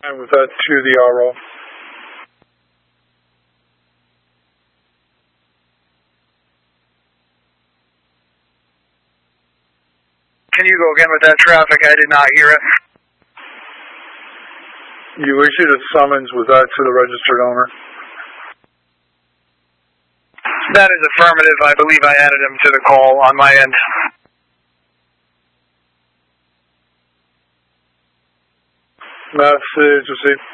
And was that to the RO? Can you go again with that traffic? I did not hear it. You issued a summons. Was that to the registered owner? That is affirmative. I believe I added him to the call on my end. Message received.